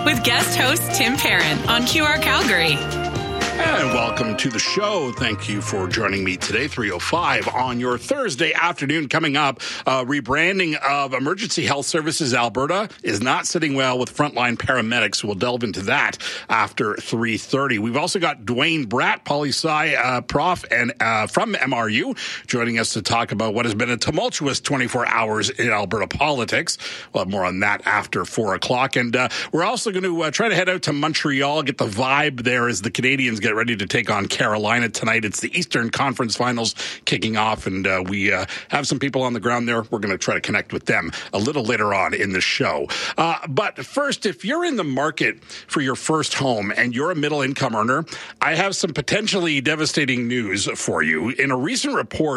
with guest host Tim Parent on QR Calgary. And welcome to the show. Thank you for joining me today, 3:05 on your Thursday afternoon. Coming up, rebranding of Emergency Health Services Alberta is not sitting well with frontline paramedics. We'll delve into that after 3:30. We've also got Dwayne Bratt, poli-sci prof and from MRU, joining us to talk about what has been a tumultuous 24 hours in Alberta politics. We'll have more on that after 4 o'clock. And we're also going to try to head out to Montreal, get the vibe there as the Canadians get ready to take on Carolina tonight. It's the Eastern Conference Finals kicking off, and we have some people on the ground there. We're going to try to connect with them a little later on in the show. But first, if you're in the market for your first home and you're a middle-income earner, I have some potentially devastating news for you. In a recent report,